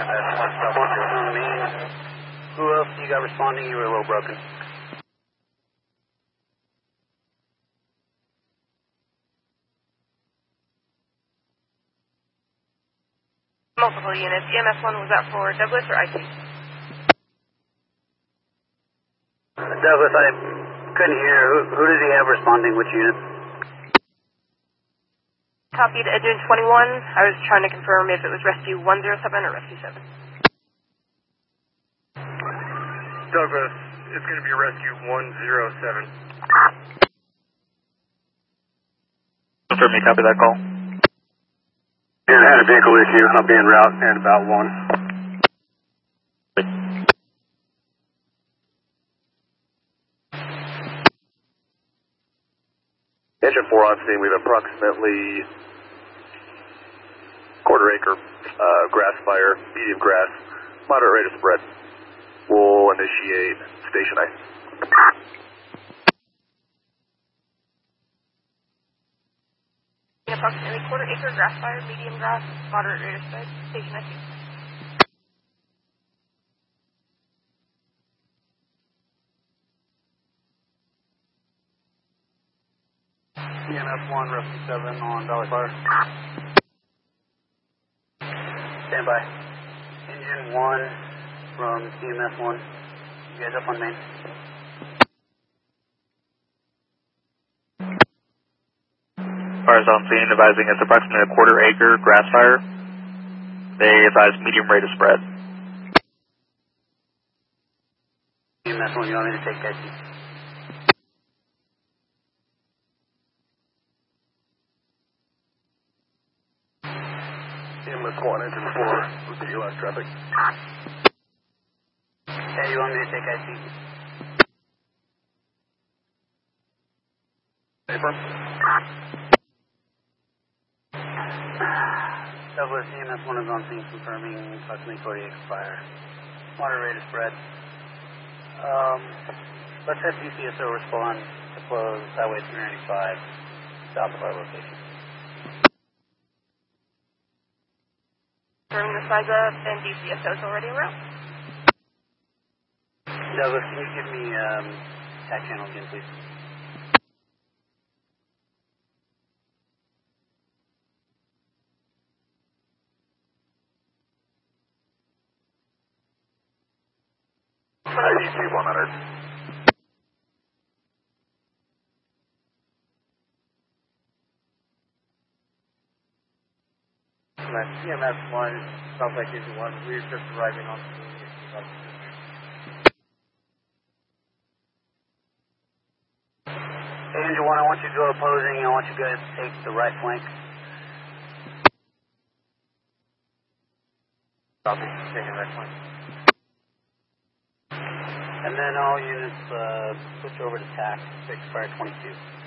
Who else you got responding? You were a little broken. Multiple units. EMS1, was that for Douglas or IC? Douglas, I couldn't hear. Who did he have responding? Which unit? Copied Engine 21. I was trying to confirm if it was Rescue 107 or Rescue 7. Douglas, it's going to be Rescue 107. Confirm me, copy that call. And I had a vehicle issue. I'll be en route in about 1. Engine 4 on scene. We have approximately quarter-acre grass fire, medium grass, moderate rate of spread. We'll initiate station I. Approximately quarter-acre grass fire, medium grass, moderate rate of spread. Station IC. EMS1, Rescue 7 on Valley Fire. Stand by. Engine 1 from EMS1. You guys up on main? Fires on scene advising it's approximately a quarter-acre grass fire. They advise medium rate of spread. EMS1, you want me to take that? EMS1, Engine 4, with the last traffic. Hey, you want me to take IC? Paper. Douglas, EMS1 is on scene confirming approximately 48 fire. Moderate rate of spread. Let's have DCSO respond to close Highway 395 south of our location. Confirming the size up and DCSO is already en route. Douglas, can you give me TAC channel again, please? IDC 100. EMS1, South Lake Engine 1, we're just arriving on scene. Hey, Engine 1, I want you to go opposing. I want you guys to take the right flank. Copy, taking right flank. And then all units switch over to TAC, take fire 22.